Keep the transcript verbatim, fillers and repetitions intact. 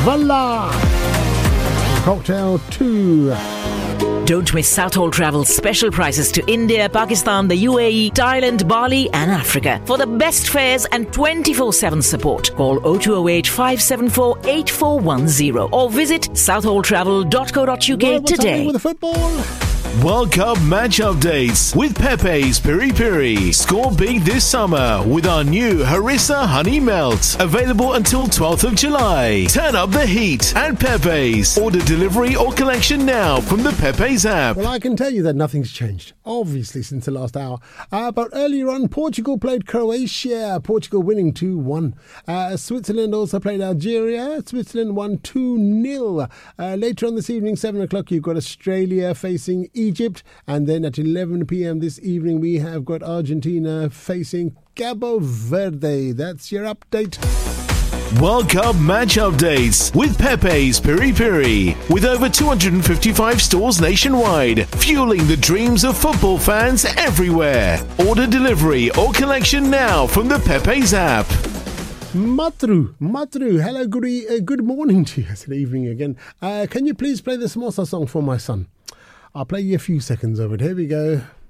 Voila! Cocktail two. Don't miss Southall Travel's special prices to India, Pakistan, the U A E, Thailand, Bali and Africa. For the best fares and twenty-four seven support, call oh two oh eight, five seven four, eight four one oh or visit southall travel dot co dot uk Well, what's today. happening with the football? World Cup match updates with Pepe's Piri Piri. Score big this summer with our new Harissa Honey Melt. Available until twelfth of July. Turn up the heat at Pepe's. Order delivery or collection now from the Pepe's app. Well, I can tell you that nothing's changed, obviously, since the last hour. Uh, but earlier on, Portugal played Croatia. Portugal winning two one. Uh, Switzerland also played Algeria. Switzerland won two nil. Uh, later on this evening, seven o'clock, you've got Australia facing Egypt. And then at eleven p.m. this evening, we have got Argentina facing Cabo Verde. That's your update. World Cup match updates with Pepe's Piri Piri. With over two hundred fifty-five stores nationwide, fueling the dreams of football fans everywhere. Order delivery or collection now from the Pepe's app. Matru, Matru, hello, good, e- uh, good morning to you. I said evening again. Uh, can you please play the Samosa song for my son? I'll play you a few seconds of it. Here we go.